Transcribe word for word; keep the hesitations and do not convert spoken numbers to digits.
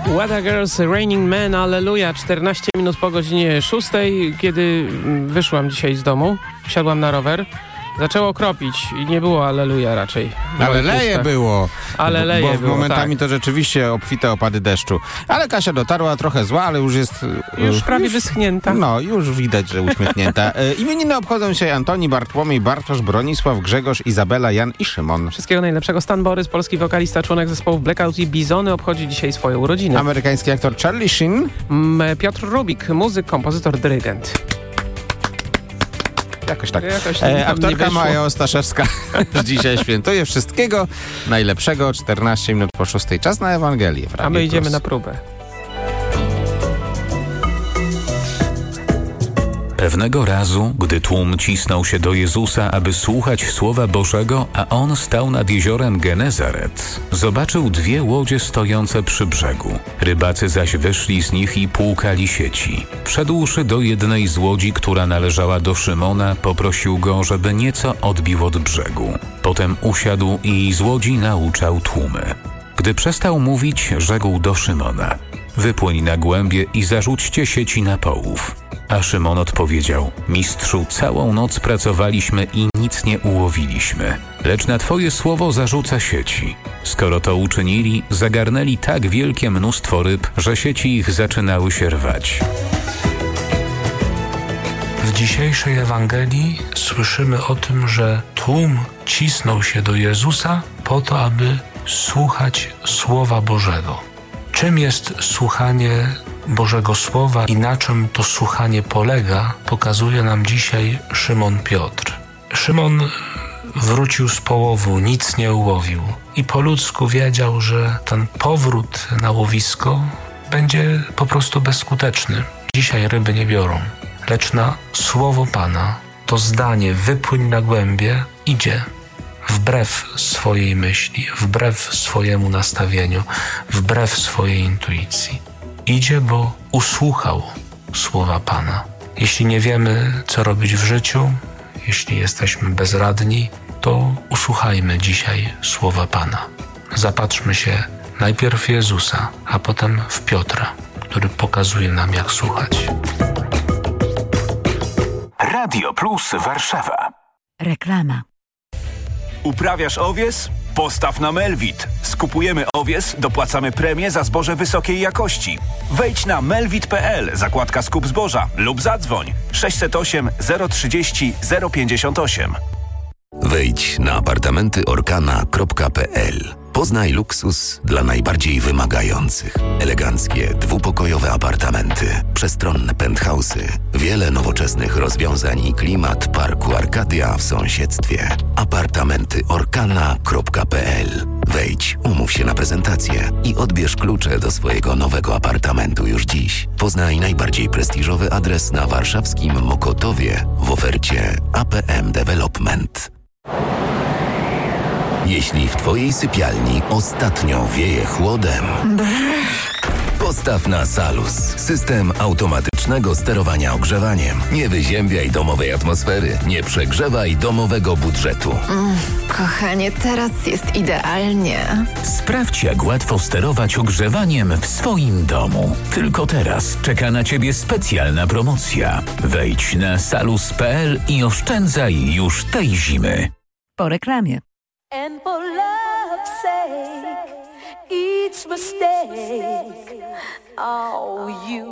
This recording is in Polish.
What a Girls, Raining Man, Alleluja. czternaście minut po godzinie szóstej, kiedy wyszłam dzisiaj z domu, wsiadłam na rower. Zaczęło kropić i nie było alleluja raczej. Ale leje było. Ale leje bo, bo było, momentami tak. to rzeczywiście obfite opady deszczu. Ale Kasia dotarła trochę zła, ale już jest... Już prawie wyschnięta. No, już widać, że uśmiechnięta. E, imieniny obchodzą się Antoni, Bartłomiej, Bartosz, Bronisław, Grzegorz, Izabela, Jan i Szymon. Wszystkiego najlepszego. Stan Borys, polski wokalista, członek zespołów Blackout i Bizony, obchodzi dzisiaj swoją urodzinę. Amerykański aktor Charlie Sheen. M- Piotr Rubik, muzyk, kompozytor, dyrygent. Jakoś tak. Jakoś e, aktorka Maja Ostaszewska dzisiaj świętuje. Wszystkiego najlepszego. czternaście minut po szóstej. Czas na Ewangelię. A my idziemy na próbę. Pewnego razu, gdy tłum cisnął się do Jezusa, aby słuchać Słowa Bożego, a On stał nad jeziorem Genezaret, zobaczył dwie łodzie stojące przy brzegu. Rybacy zaś wyszli z nich i płukali sieci. Wszedłszy do jednej z łodzi, która należała do Szymona, poprosił go, żeby nieco odbił od brzegu. Potem usiadł i z łodzi nauczał tłumy. Gdy przestał mówić, rzekł do Szymona: wypłyń na głębie i zarzućcie sieci na połów. A Szymon odpowiedział: mistrzu, całą noc pracowaliśmy i nic nie ułowiliśmy, lecz na twoje słowo zarzucę sieci. Skoro to uczynili, zagarnęli tak wielkie mnóstwo ryb, że sieci ich zaczynały się rwać. W dzisiejszej Ewangelii słyszymy o tym, że tłum cisnął się do Jezusa po to, aby słuchać Słowa Bożego. Czym jest słuchanie Bożego Słowa i na czym to słuchanie polega, pokazuje nam dzisiaj Szymon Piotr. Szymon wrócił z połowu, nic nie ułowił i po ludzku wiedział, że ten powrót na łowisko będzie po prostu bezskuteczny. Dzisiaj ryby nie biorą, lecz na Słowo Pana to zdanie wypłyń na głębie idzie. Wbrew swojej myśli, wbrew swojemu nastawieniu, wbrew swojej intuicji. Idzie, bo usłuchał Słowa Pana. Jeśli nie wiemy, co robić w życiu, jeśli jesteśmy bezradni, to usłuchajmy dzisiaj Słowa Pana. Zapatrzmy się najpierw w Jezusa, a potem w Piotra, który pokazuje nam, jak słuchać. Radio Plus Warszawa. Reklama. Uprawiasz owies? Postaw na Melvit. Skupujemy owies, dopłacamy premię za zboże wysokiej jakości. Wejdź na melvit kropka p l, zakładka skup zboża lub zadzwoń sześćset osiem zero trzydzieści zero pięćdziesiąt osiem. Wejdź na apartamenty orkana kropka p l. Poznaj luksus dla najbardziej wymagających. Eleganckie, dwupokojowe apartamenty, przestronne penthouse'y, wiele nowoczesnych rozwiązań i klimat parku Arkadia w sąsiedztwie. apartamenty orkana kropka p l. Wejdź, umów się na prezentację i odbierz klucze do swojego nowego apartamentu już dziś. Poznaj najbardziej prestiżowy adres na warszawskim Mokotowie w ofercie A P M Development. Jeśli w twojej sypialni ostatnio wieje chłodem, postaw na Salus. System automatycznego sterowania ogrzewaniem. Nie wyziębiaj domowej atmosfery. Nie przegrzewaj domowego budżetu. Mm, kochanie, teraz jest idealnie. Sprawdź, jak łatwo sterować ogrzewaniem w swoim domu. Tylko teraz czeka na ciebie specjalna promocja. Wejdź na salus kropka p l i oszczędzaj już tej zimy. Po reklamie. And for love's sake, each mistake, oh, you